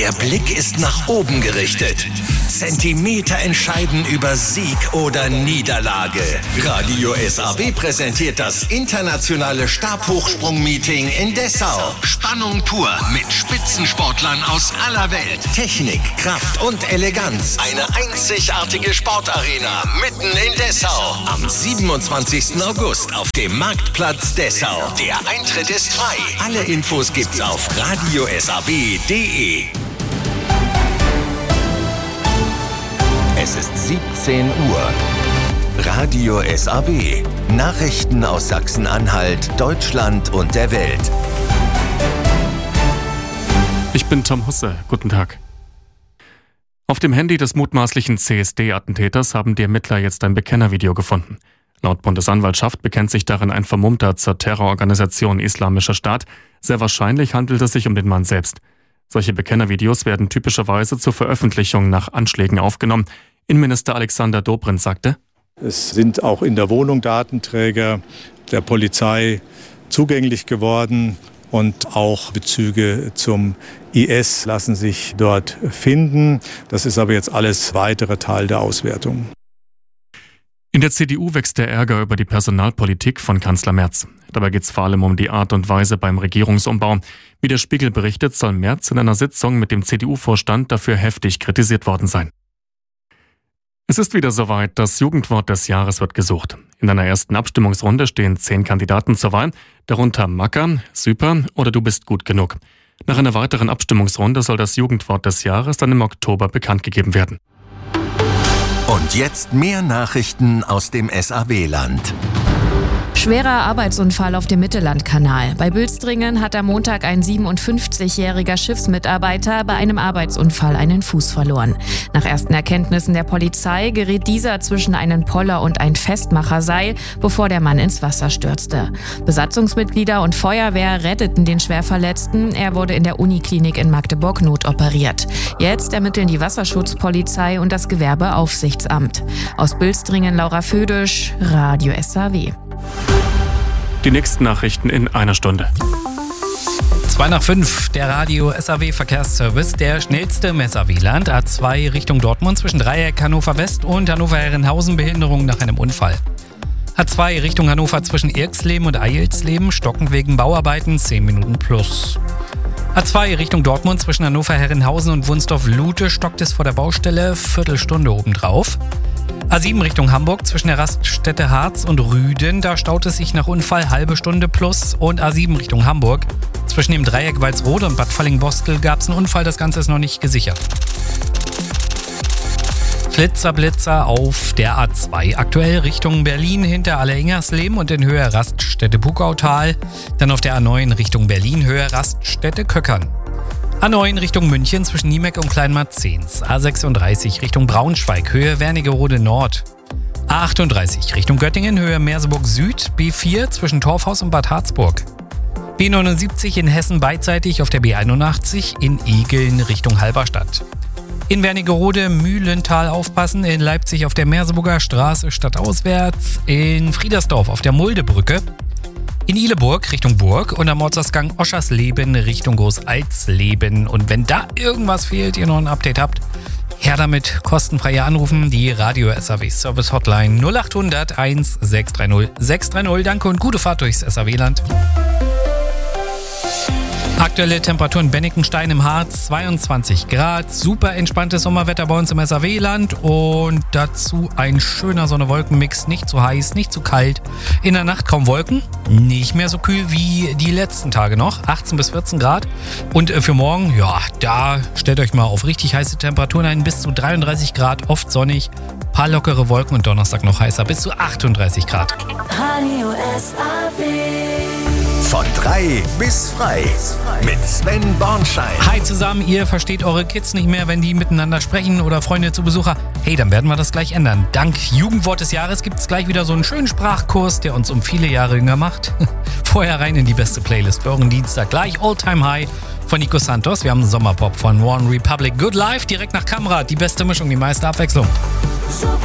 Der Blick ist nach oben gerichtet. Zentimeter entscheiden über Sieg oder Niederlage. Radio SAW präsentiert das internationale Stabhochsprung-Meeting in Dessau. Spannung pur mit Spitzensportlern aus aller Welt. Technik, Kraft und Eleganz. Eine einzigartige Sportarena mitten in Dessau. Am 27. August auf dem Marktplatz Dessau. Der Eintritt ist frei. Alle Infos gibt's auf radiosaw.de. Es ist 17 Uhr. Radio SAW. Nachrichten aus Sachsen-Anhalt, Deutschland und der Welt. Ich bin Tom Husse. Guten Tag. Auf dem Handy des mutmaßlichen CSD-Attentäters haben die Ermittler jetzt ein Bekennervideo gefunden. Laut Bundesanwaltschaft bekennt sich darin ein Vermummter zur Terrororganisation Islamischer Staat. Sehr wahrscheinlich handelt es sich um den Mann selbst. Solche Bekennervideos werden typischerweise zur Veröffentlichung nach Anschlägen aufgenommen. Innenminister Alexander Dobrindt sagte: Es sind auch in der Wohnung Datenträger der Polizei zugänglich geworden und auch Bezüge zum IS lassen sich dort finden. Das ist aber jetzt alles weitere Teil der Auswertung. In der CDU wächst der Ärger über die Personalpolitik von Kanzler Merz. Dabei geht es vor allem um die Art und Weise beim Regierungsumbau. Wie der Spiegel berichtet, soll Merz in einer Sitzung mit dem CDU-Vorstand dafür heftig kritisiert worden sein. Es ist wieder soweit, das Jugendwort des Jahres wird gesucht. In einer ersten Abstimmungsrunde stehen 10 Kandidaten zur Wahl, darunter Macker, Super oder Du bist gut genug. Nach einer weiteren Abstimmungsrunde soll das Jugendwort des Jahres dann im Oktober bekannt gegeben werden. Und jetzt mehr Nachrichten aus dem SAW-Land. Schwerer Arbeitsunfall auf dem Mittellandkanal. Bei Bülstringen hat am Montag ein 57-jähriger Schiffsmitarbeiter bei einem Arbeitsunfall einen Fuß verloren. Nach ersten Erkenntnissen der Polizei geriet dieser zwischen einen Poller und ein Festmacherseil, bevor der Mann ins Wasser stürzte. Besatzungsmitglieder und Feuerwehr retteten den Schwerverletzten. Er wurde in der Uniklinik in Magdeburg notoperiert. Jetzt ermitteln die Wasserschutzpolizei und das Gewerbeaufsichtsamt. Aus Bülstringen Laura Födisch, Radio SAW. Die nächsten Nachrichten in einer Stunde. 2:05, der Radio SAW Verkehrsservice, der schnellste im SAW-Land. A2 Richtung Dortmund zwischen Dreieck Hannover West und Hannover-Herrenhausen, Behinderung nach einem Unfall. A2 Richtung Hannover zwischen Irxleben und Eilsleben, stockend wegen Bauarbeiten, 10 Minuten plus. A2 Richtung Dortmund zwischen Hannover-Herrenhausen und Wunsdorf-Lute, stockt es vor der Baustelle, Viertelstunde obendrauf. A7 Richtung Hamburg zwischen der Raststätte Harz und Rüden, da staut es sich nach Unfall, halbe Stunde plus. Und A7 Richtung Hamburg zwischen dem Dreieck Walsrode und Bad Falling-Bostel gab es einen Unfall, das Ganze ist noch nicht gesichert. Blitzer auf der A2, aktuell Richtung Berlin hinter Alleingersleben und in Höhe Raststätte Bukautal, dann auf der A9 Richtung Berlin, Höhe Raststätte Köckern. A9 Richtung München zwischen Niemeck und Kleinmarzens. A36 Richtung Braunschweig, Höhe Wernigerode Nord. A38 Richtung Göttingen, Höhe Merseburg Süd. B4 zwischen Torfhaus und Bad Harzburg. B79 in Hessen beidseitig auf der B81 in Egeln Richtung Halberstadt. In Wernigerode Mühlental aufpassen, in Leipzig auf der Merseburger Straße stadtauswärts, in Friedersdorf auf der Muldebrücke. In Ihleburg Richtung Burg und am Ortsausgang Oschersleben Richtung Großaltsleben. Und wenn da irgendwas fehlt, ihr noch ein Update habt, her damit, kostenfrei anrufen, die Radio SAW Service Hotline 0800 1630 630. Danke und gute Fahrt durchs SAW-Land. Aktuelle Temperaturen Bennikenstein im Harz, 22 Grad. Super entspanntes Sommerwetter bei uns im SAW-Land. Und dazu ein schöner Sonne-Wolken-Mix. Nicht zu heiß, nicht zu kalt. In der Nacht kaum Wolken. Nicht mehr so kühl wie die letzten Tage noch. 18 bis 14 Grad. Und für morgen, ja, da stellt euch mal auf richtig heiße Temperaturen ein. Bis zu 33 Grad, oft sonnig. Paar lockere Wolken und Donnerstag noch heißer. Bis zu 38 Grad. Radio SAW. Von 3 bis frei mit Sven Bornschein. Hi zusammen, ihr versteht eure Kids nicht mehr, wenn die miteinander sprechen oder Freunde zu Besucher. Hey, dann werden wir das gleich ändern. Dank Jugendwort des Jahres gibt es gleich wieder so einen schönen Sprachkurs, der uns um viele Jahre jünger macht. Vorher rein in die beste Playlist für euren Dienstag. Gleich All Time High von Nico Santos. Wir haben Sommerpop von One Republic. Good Life direkt nach Kamrat. Die beste Mischung, die meiste Abwechslung.